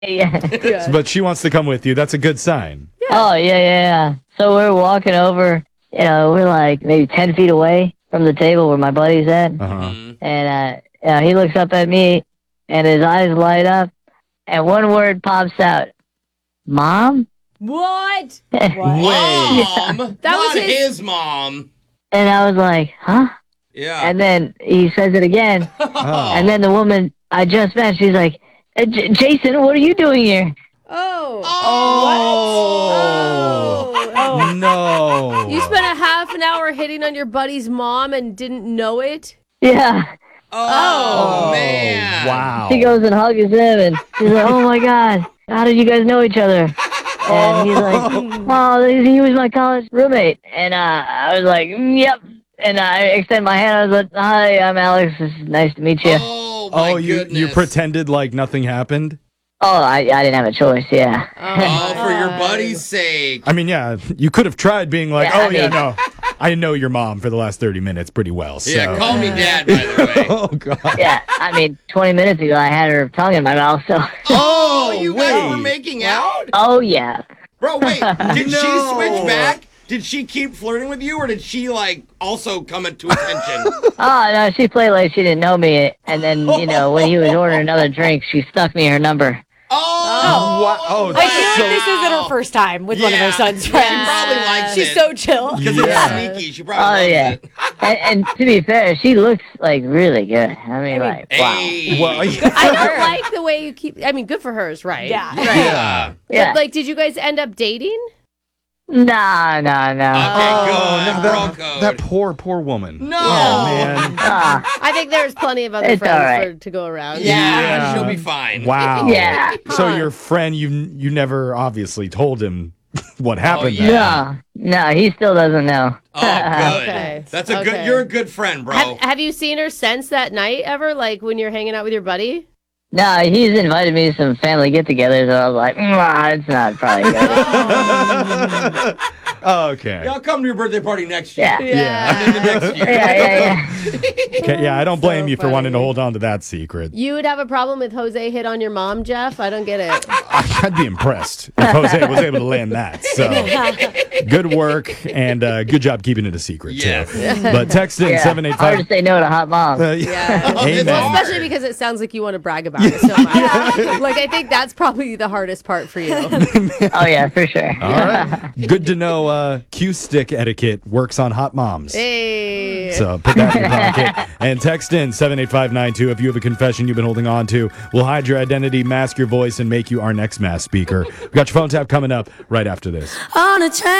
Yeah. Yeah. But she wants to come with you. That's a good sign. Oh, yeah. So we're walking over, we're like maybe 10 feet away from the table where my buddy's at. Uh-huh. And he looks up at me and his eyes light up and one word pops out. Mom? What? Mom? That was Not his- his mom. And I was like, huh? Yeah. And then he says it again. Oh. And then the woman I just met, she's like, Jason, what are you doing here? Oh. Oh. No. You spent a half an hour hitting on your buddy's mom and didn't know it? Yeah. Oh, man. Wow. She goes and hugs him and she's like, oh my God, how did you guys know each other? And he's like, oh, he was my college roommate. And I was like, yep. And I extend my hand. I was like, hi, I'm Alex. It's nice to meet you. Oh, my you goodness. pretended like nothing happened? Oh, I didn't have a choice, yeah. Oh, for your buddy's sake. I mean, yeah, you could have tried being like, Yeah, I mean- no, I know your mom for the last 30 minutes pretty well. So. Yeah, call me dad, by the way. Oh, God. Yeah, I mean, 20 minutes ago, I had her tongue in my mouth, so. Oh, you guys wait. were making out? Oh, yeah. Bro, wait. Did she No. switch back? Did she keep flirting with you, or did she, also come to attention? Oh, no, she played like she didn't know me. And then, when he was ordering another drink, she stuck me her number. Oh! Wow. Oh, I feel like so- this isn't her first time with one of her son's She friends. probably likes She's it. so chill. Because Yeah. it's sneaky. She Oh, probably yeah. loves it. And to be fair, she looks, really good. I mean, wow. Hey. Well, I don't like the way you keep. I mean, good for hers, right? Yeah. Yeah. Yeah. But, did you guys end up dating? No. Okay, good. Bro code. that poor woman. No. Oh, man. I think there's plenty of other It's friends all right. to go around. Yeah, Yeah. she'll be fine. Wow. Yeah. So your friend, you never obviously told him what happened yeah. there. No, he still doesn't know. Oh, good. Okay. That's a good. Okay. You're a good friend, bro. Have you seen her since that night ever? Like when you're hanging out with your buddy? No, he's invited me to some family get-togethers, and I was like, it's not probably good. Okay. I'll come to your birthday party next year. Yeah. Yeah. And then the next year. Yeah. Okay, yeah, I don't blame you for funny. wanting to hold on to that secret. You would have a problem with Jose hit on your mom, Jeff? I don't get it. I'd be impressed if Jose was able to land that. So good work and good job keeping it a secret Yes. too. But text in Yeah. Hard to 785. say no to hot mom. Yeah. Amen. Well, Especially because it sounds like you want to brag about it so much. Like, I think that's probably the hardest part for you. Oh, yeah, for sure. All right. Good to know cue stick etiquette works on hot moms. Hey. So put that in your pocket and text in 78592 if you have a confession you've been holding on to. We'll hide your identity, mask your voice, and make you our next mass speaker. We got your phone tap coming up right after this. On a train.